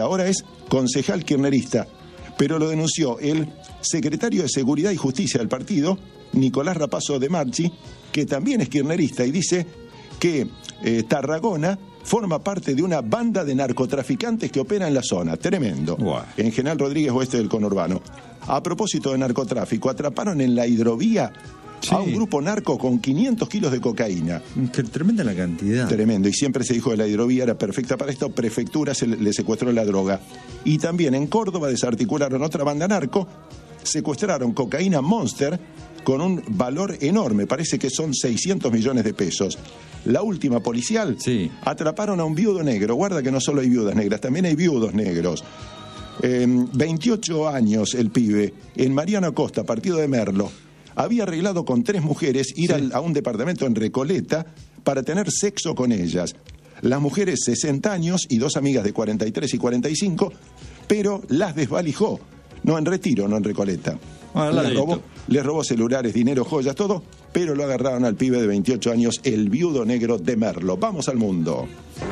ahora es concejal kirchnerista, pero lo denunció el secretario de Seguridad y Justicia del partido, Nicolás Rapazo de Marchi, que también es kirchnerista, y dice que Tarragona forma parte de una banda de narcotraficantes que opera en la zona. Tremendo. Wow. En General Rodríguez, oeste del conurbano. A propósito de narcotráfico, atraparon en la hidrovía a un grupo narco con 500 kilos de cocaína. Qué tremenda la cantidad. Tremendo, y siempre se dijo que la hidrovía era perfecta para esto. Prefectura le secuestró la droga. Y también en Córdoba desarticularon otra banda narco, secuestraron cocaína Monster con un valor enorme, parece que son 600 millones de pesos. La última policial, atraparon a un viudo negro. Guarda que no solo hay viudas negras, también hay viudos negros. 28 años el pibe, en Mariano Acosta, partido de Merlo. Había arreglado con 3 mujeres ir a un departamento en Recoleta para tener sexo con ellas. Las mujeres 60 años y 2 amigas de 43 y 45, pero las desvalijó. No en Retiro, no en Recoleta. Les robó celulares, dinero, joyas, todo, pero lo agarraron al pibe de 28 años, el viudo negro de Merlo. Vamos al mundo.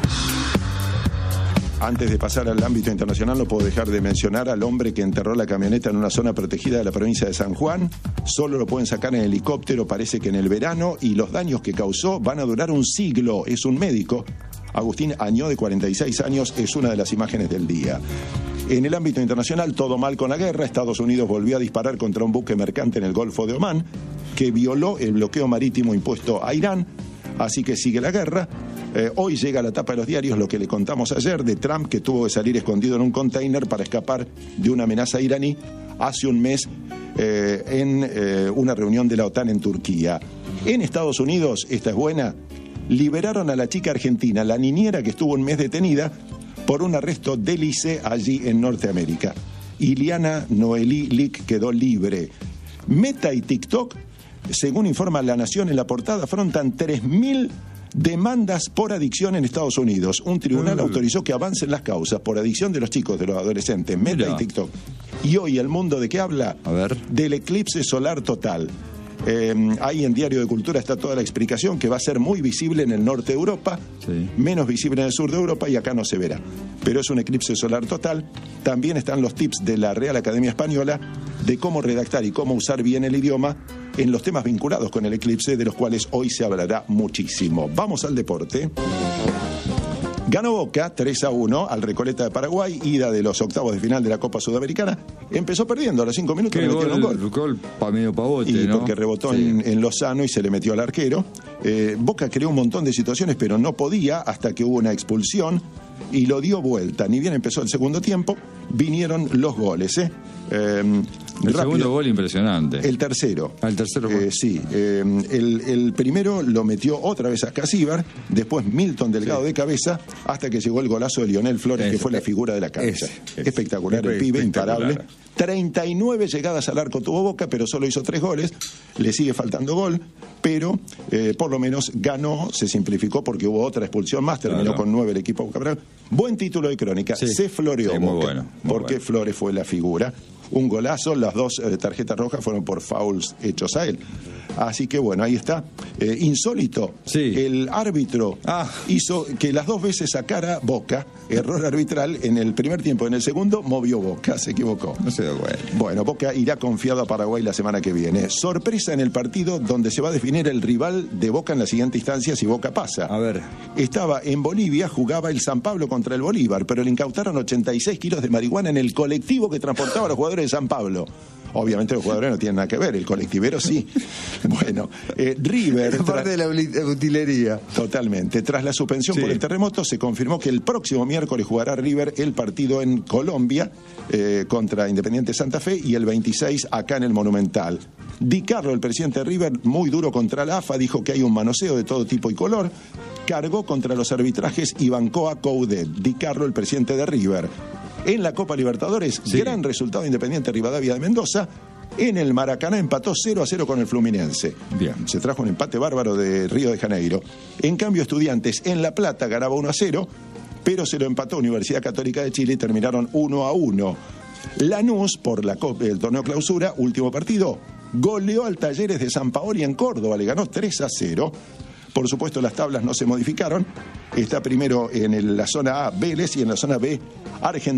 Antes de pasar al ámbito internacional, no puedo dejar de mencionar al hombre que enterró la camioneta en una zona protegida de la provincia de San Juan. Solo lo pueden sacar en helicóptero, parece que en el verano, y los daños que causó van a durar un siglo. Es un médico. Agustín Añó, de 46 años, es una de las imágenes del día. En el ámbito internacional, todo mal con la guerra. Estados Unidos volvió a disparar contra un buque mercante en el Golfo de Omán, que violó el bloqueo marítimo impuesto a Irán. Así que sigue la guerra. Hoy llega a la tapa de los diarios lo que le contamos ayer de Trump, que tuvo que salir escondido en un container para escapar de una amenaza iraní hace un mes en una reunión de la OTAN en Turquía. En Estados Unidos, esta es buena, liberaron a la chica argentina, la niñera que estuvo un mes detenida por un arresto del ICE allí en Norteamérica. Iliana Noelí Lick quedó libre. Meta y TikTok, según informa La Nación en la portada, afrontan 3.000 demandas por adicción en Estados Unidos. Un tribunal autorizó que avancen las causas por adicción de los chicos, de los adolescentes, Meta y TikTok. Y hoy el mundo, ¿de qué habla? A ver. Del eclipse solar total. Ahí en Diario de Cultura está toda la explicación, que va a ser muy visible en el norte de Europa, menos visible en el sur de Europa, y acá no se verá. Pero es un eclipse solar total. También están los tips de la Real Academia Española de cómo redactar y cómo usar bien el idioma en los temas vinculados con el eclipse, de los cuales hoy se hablará muchísimo. Vamos al deporte. Ganó Boca 3-1 al Recoleta de Paraguay, ida de los octavos de final de la Copa Sudamericana. Empezó perdiendo a los 5 minutos. ¿Qué gol para medio pavote, y ¿no? Porque rebotó en Lozano y se le metió al arquero. Boca creó un montón de situaciones, pero no podía hasta que hubo una expulsión y lo dio vuelta. Ni bien empezó el segundo tiempo, vinieron los goles. El segundo gol impresionante. El tercero. El tercero gol. Sí. El primero lo metió otra vez a Casíbar, después Milton Delgado de cabeza, hasta que llegó el golazo de Lionel Flores, que fue la figura de la cancha. Espectacular el pibe, imparable. 39 llegadas al arco tuvo Boca, pero solo hizo 3 goles. Le sigue faltando gol, pero por lo menos ganó, se simplificó porque hubo otra expulsión más, terminó con 9 el equipo Boca. Buen título de crónica. Se floreó Boca, muy bueno, porque Flores fue la figura. Un golazo, las 2 tarjetas rojas fueron por fouls hechos a él. Así que bueno, ahí está. Insólito, el árbitro hizo que las 2 veces sacara Boca, error arbitral en el primer tiempo. En el segundo movió Boca, se equivocó. No se dio cuenta. Bueno, Boca irá confiado a Paraguay la semana que viene. Sorpresa en el partido donde se va a definir el rival de Boca en la siguiente instancia si Boca pasa. A ver. Estaba en Bolivia, jugaba el San Pablo contra el Bolívar, pero le incautaron 86 kilos de marihuana en el colectivo que transportaba a los jugadores de San Pablo. Obviamente los jugadores no tienen nada que ver, el colectivero sí. Bueno, River... Parte de la utilería. Totalmente. Tras la suspensión por el terremoto, se confirmó que el próximo miércoles jugará River el partido en Colombia contra Independiente Santa Fe, y el 26 acá en el Monumental. Di Carlo, el presidente de River, muy duro contra la AFA, dijo que hay un manoseo de todo tipo y color, cargó contra los arbitrajes y bancó a Coudet. Di Carlo, el presidente de River. En la Copa Libertadores, gran resultado Independiente Rivadavia de Mendoza. En el Maracaná empató 0-0 con el Fluminense. Bien. Se trajo un empate bárbaro de Río de Janeiro. En cambio, Estudiantes en La Plata ganaba 1-0, pero se lo empató Universidad Católica de Chile y terminaron 1-1. Lanús, por el torneo clausura, último partido, goleó al Talleres de San Paoli en Córdoba, le ganó 3-0. Por supuesto, las tablas no se modificaron. Está primero en la zona A Vélez y en la zona B Argentina.